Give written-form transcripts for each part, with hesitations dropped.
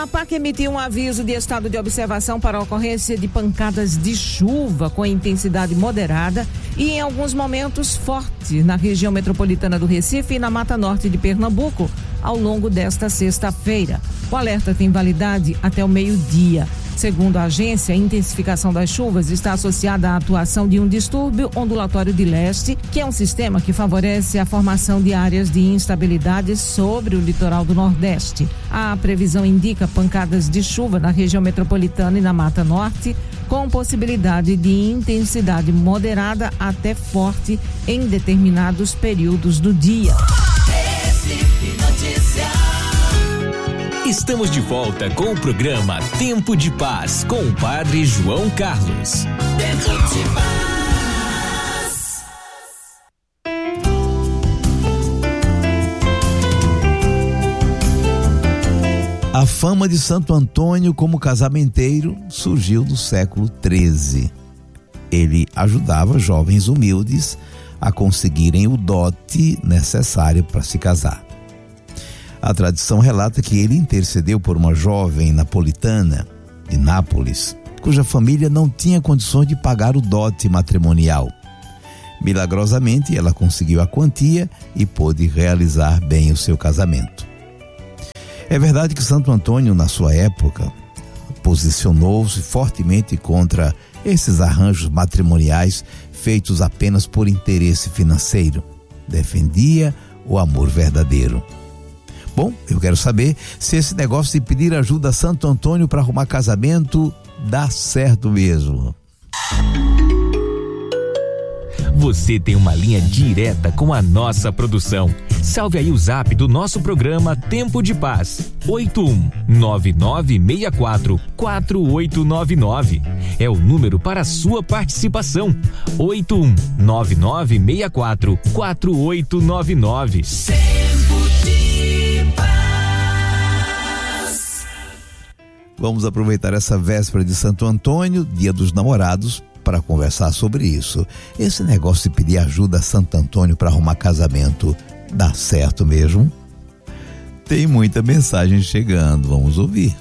A APAC emitiu um aviso de estado de observação para a ocorrência de pancadas de chuva com intensidade moderada e em alguns momentos forte na região metropolitana do Recife e na Mata Norte de Pernambuco ao longo desta sexta-feira. O alerta tem validade até o meio-dia. Segundo a agência, a intensificação das chuvas está associada à atuação de um distúrbio ondulatório de leste, que é um sistema que favorece a formação de áreas de instabilidade sobre o litoral do Nordeste. A previsão indica pancadas de chuva na região metropolitana e na Mata Norte, com possibilidade de intensidade moderada até forte em determinados períodos do dia. Estamos de volta com o programa Tempo de Paz com o Padre João Carlos. Tempo de Paz. A fama de Santo Antônio como casamenteiro surgiu no século XIII. Ele ajudava jovens humildes a conseguirem o dote necessário para se casar. A tradição relata que ele intercedeu por uma jovem napolitana de Nápoles, cuja família não tinha condições de pagar o dote matrimonial. Milagrosamente, ela conseguiu a quantia e pôde realizar bem o seu casamento. É verdade que Santo Antônio, na sua época, posicionou-se fortemente contra esses arranjos matrimoniais feitos apenas por interesse financeiro. Defendia o amor verdadeiro. Bom, eu quero saber se esse negócio de pedir ajuda a Santo Antônio para arrumar casamento dá certo mesmo. Você tem uma linha direta com a nossa produção. Salve aí o zap do nosso programa Tempo de Paz, 8199644899. É o número para a sua participação, 8199644899. Tempo de Paz. Vamos aproveitar essa véspera de Santo Antônio, Dia dos Namorados, para conversar sobre isso. Esse negócio de pedir ajuda a Santo Antônio para arrumar casamento dá certo mesmo? Tem muita mensagem chegando, vamos ouvir.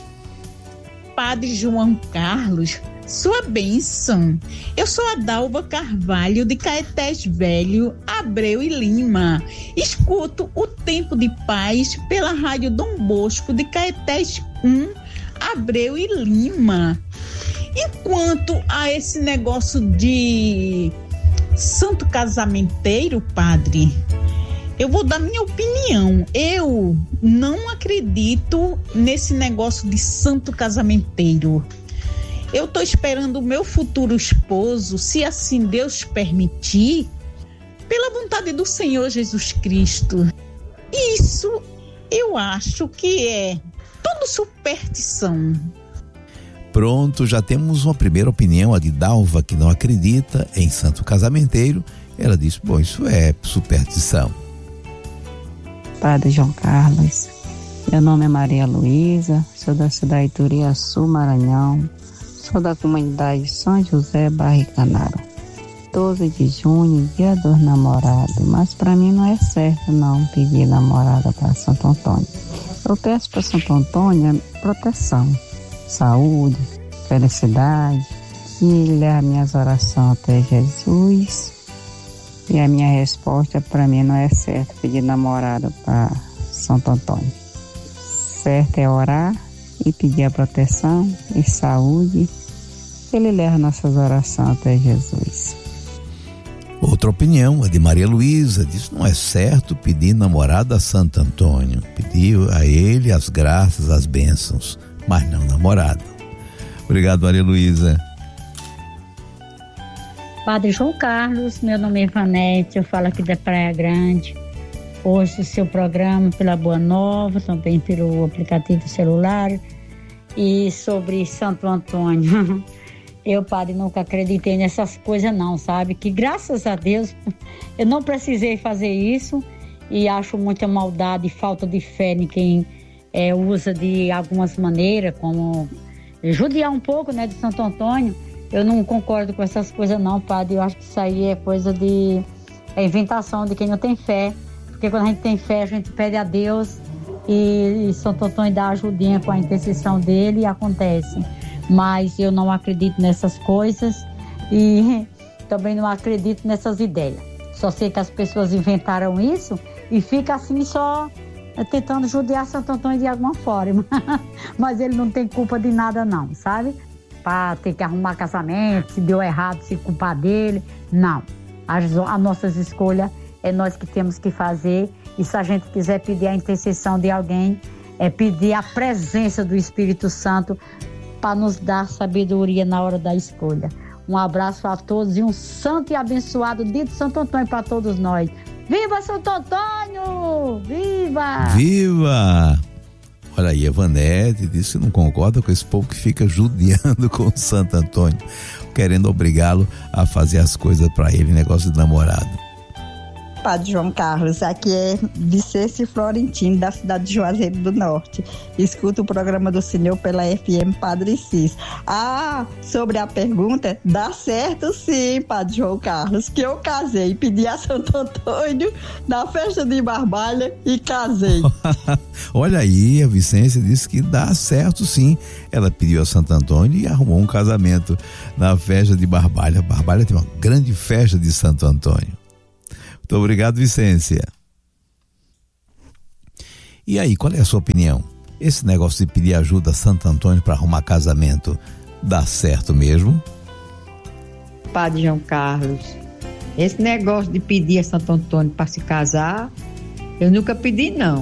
Padre João Carlos, sua bênção. Eu sou a Dalva Carvalho, de Caetés Velho, Abreu e Lima. Escuto o Tempo de Paz pela Rádio Dom Bosco de Caetés 1, Abreu e Lima. Enquanto a esse negócio de santo casamenteiro, padre, eu vou dar minha opinião. Eu não acredito nesse negócio de santo casamenteiro. Eu tô esperando o meu futuro esposo, se assim Deus permitir, pela vontade do Senhor Jesus Cristo. Isso eu acho que é tudo superstição. Pronto, já temos uma primeira opinião, a de Dalva, que não acredita em santo casamenteiro. Ela disse, bom, isso é superstição. Padre João Carlos, meu nome é Maria Luísa, sou da cidade de Turiaçu, Maranhão, sou da comunidade São José, Barricanaro. 12 de junho, dia dos namorados, mas para mim não é certo não pedir namorada para Santo Antônio. Eu peço para Santo Antônio proteção, saúde, felicidade, e levar minhas orações até Jesus. E a minha resposta, para mim não é certo pedir namorada para Santo Antônio. Certo é orar e pedir a proteção e saúde. Ele leva nossas orações até Jesus. Outra opinião, a de Maria Luísa, diz não é certo pedir namorada a Santo Antônio. Pedir a ele as graças, as bênçãos, mas não namorado. Obrigado, Maria Luísa. Padre João Carlos, meu nome é Ivanete, eu falo aqui da Praia Grande. Ouço o seu programa pela Boa Nova, também pelo aplicativo celular. E sobre Santo Antônio, eu, padre, nunca acreditei nessas coisas não, sabe? Que graças a Deus eu não precisei fazer isso e acho muita maldade e falta de fé em quem usa de algumas maneiras, como judiar um pouco, né, de Santo Antônio. Eu não concordo com essas coisas não, padre. Eu acho que isso aí é coisa de inventação de quem não tem fé. Porque quando a gente tem fé, a gente pede a Deus e Santo Antônio dá ajudinha com a intercessão dele e acontece. Mas eu não acredito nessas coisas e também não acredito nessas ideias. Só sei que as pessoas inventaram isso e fica assim só tentando judiar Santo Antônio de alguma forma. Mas ele não tem culpa de nada não, sabe? Para ter que arrumar casamento, se deu errado, se culpar dele. Não. As nossas escolhas é nós que temos que fazer. E se a gente quiser pedir a intercessão de alguém, é pedir a presença do Espírito Santo para nos dar sabedoria na hora da escolha. Um abraço a todos e um santo e abençoado dia de Santo Antônio para todos nós. Viva Santo Antônio! Viva! Viva! Olha aí, Evanete disse que não concorda com esse povo que fica judiando com o Santo Antônio, querendo obrigá-lo a fazer as coisas para ele, negócio de namorado. Padre João Carlos, aqui é Vicente Florentino, da cidade de Juazeiro do Norte. Escuto o programa do senhor pela FM Padre Cis. Sobre a pergunta, dá certo sim, Padre João Carlos, que eu casei, pedi a Santo Antônio na festa de Barbalha e casei. Olha aí, a Vicência disse que dá certo sim. Ela pediu a Santo Antônio e arrumou um casamento na festa de Barbalha. Barbalha tem uma grande festa de Santo Antônio. Muito obrigado, Vicência. E aí, qual é a sua opinião? Esse negócio de pedir ajuda a Santo Antônio para arrumar casamento, dá certo mesmo? Padre João Carlos, esse negócio de pedir a Santo Antônio para se casar, eu nunca pedi não.